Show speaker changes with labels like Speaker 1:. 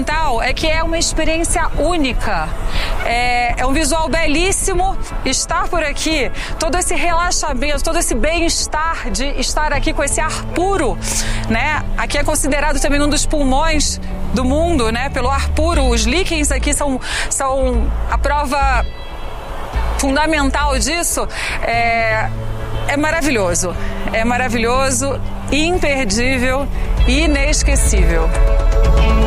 Speaker 1: fundamental é que é uma experiência única. É um visual belíssimo. Estar por aqui, todo esse relaxamento, todo esse bem-estar de estar aqui com esse ar puro, né? Aqui é considerado também um dos pulmões do mundo, né? Pelo ar puro. Os líquens aqui são a prova fundamental disso. É maravilhoso, imperdível, inesquecível.